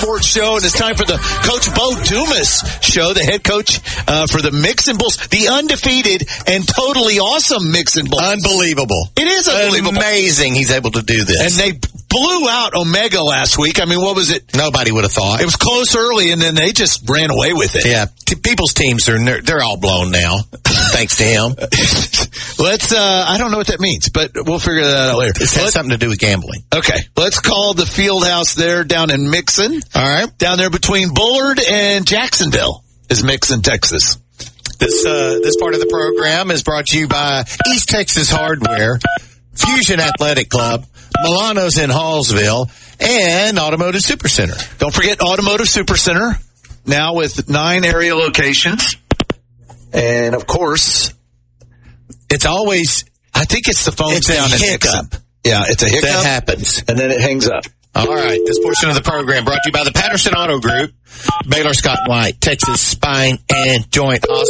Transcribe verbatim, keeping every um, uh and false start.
Sports Show, and it's time for the Coach Bo Dumas Show, the head coach uh, for the Mixon Bulls, the undefeated and totally awesome Mixon Bulls. Unbelievable. It is unbelievable. Amazing he's able to do this. And they blew out Omega last week. I mean, what was it? Nobody would have thought. It was close early, and then they just ran away with it. Yeah. T- people's teams, are they're all blown now, thanks to him. Let's, uh, I don't know what that means, but we'll figure that out later. It has Let's, something to do with gambling. Okay. Let's call the field house there down in Mixon. All right. Down there between Bullard and Jacksonville is Mixon, Texas. This uh, this part of the program is brought to you by East Texas Hardware, Fusion Athletic Club, Milano's in Hallsville, and Automotive Supercenter. Don't forget Automotive Supercenter, now with nine area locations. And, of course, it's always... I think it's the phone it's down a in hiccup. Mixon. Yeah, it's a hiccup. That happens. And then it hangs up. All right. This portion of the program brought to you by the Patterson Auto Group, Baylor Scott White, Texas Spine and Joint Hospital.